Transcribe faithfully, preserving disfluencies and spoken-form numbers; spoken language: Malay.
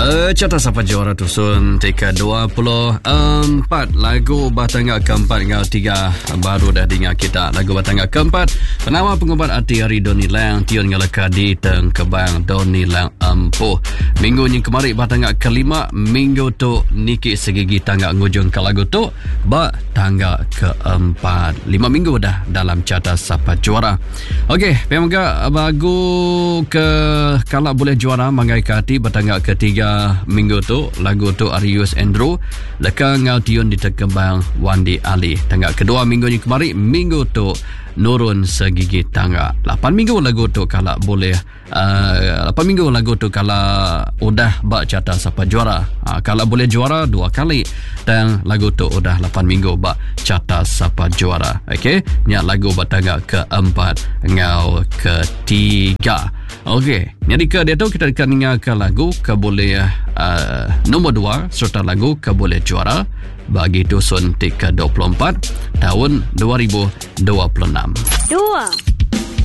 Uh, Carta Sapa Juara Tusun T K dua puluh empat. Lagu Batangga keempat ngau tiga baru dah dengar kita. Lagu Batangga keempat penama pengubat arti hari Doni Lang Tion ngalaka di teng kebang Doni Lang empuh. Minggu ni kemari Batangga kelima. Minggu tu Niki segigi tangga ngujung ke lagu tu Batangga keempat. Lima minggu dah dalam Carta Sapa Juara. Okey, pemoga lagu ke kalau boleh juara mangai ke hati Batangga ketiga minggu tu. Lagu tu Arius Andrew leka ngau tiun di tekembang Wandi Ali. Tangga kedua minggu ni kemari. Minggu tu Nurun segigi tangga. Lapan minggu lagu tu kalau boleh uh, lapan minggu lagu tu kalau udah bak Carta Sapa Juara. uh, Kalau boleh juara dua kali. Dan lagu tu udah lapan minggu bak Carta Sapa Juara. Okey, ni lagu Batangga keempat ngau ketiga. Okey, jadi ke dia tu kita akan dengarkan lagu ke boleh uh, nombor dua serta lagu ke boleh juara bagi Dusun T K dua puluh empat tahun dua ribu dua puluh enam. Dua